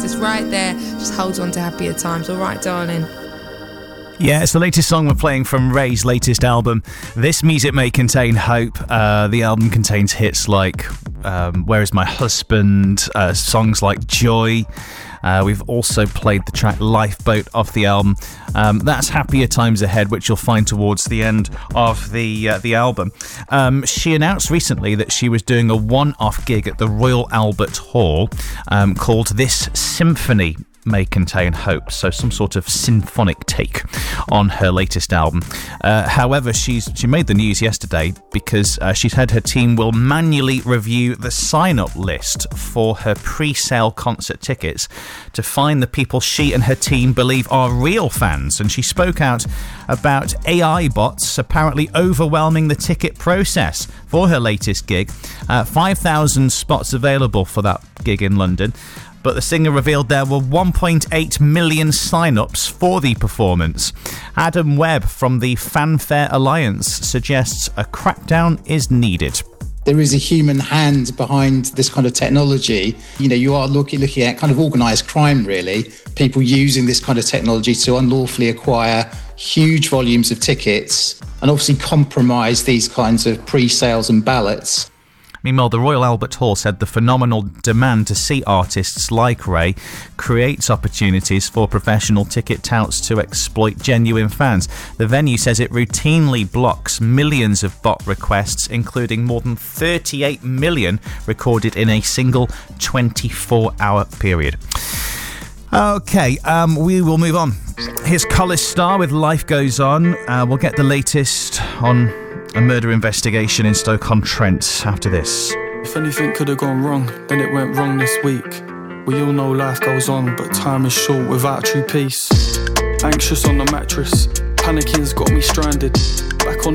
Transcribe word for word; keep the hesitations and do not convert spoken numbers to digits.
cards, it's right there. Just hold on to happier times. All right, darling. Yeah, it's the latest song we're playing from Ray's latest album. This music may contain hope. Uh, the album contains hits like um, Where Is My Husband, uh, songs like Joy. Uh, we've also played the track Lifeboat off the album. Um, that's Happier Times Ahead, which you'll find towards the end of the uh, the album. Um, she announced recently that she was doing a one-off gig at the Royal Albert Hall um, called This Symphony May Contain Hope, so some sort of symphonic take on her latest album. Uh, however, she's she made the news yesterday because uh, she's had her team will manually review the sign-up list for her pre-sale concert tickets to find the people she and her team believe are real fans, and she spoke out about A I bots apparently overwhelming the ticket process for her latest gig. Uh, five thousand spots available for that gig in London. But the singer revealed there were one point eight million sign-ups for the performance. Adam Webb from the Fanfare Alliance suggests a crackdown is needed. There is a human hand behind this kind of technology. You know, you are looking, looking at kind of organised crime, really. People using this kind of technology to unlawfully acquire huge volumes of tickets and obviously compromise these kinds of pre-sales and ballots. Meanwhile, the Royal Albert Hall said the phenomenal demand to see artists like Ray creates opportunities for professional ticket touts to exploit genuine fans. The venue says it routinely blocks millions of bot requests, including more than thirty-eight million recorded in a single twenty-four hour period. Okay, um, we will move on. Here's Collis Starr with Life Goes On. Uh, we'll get the latest on a murder investigation in Stoke-on-Trent after this. If anything could have gone wrong, then it went wrong this week. We all know life goes on, but time is short without true peace. Anxious on the mattress, panicking's got me stranded. Back on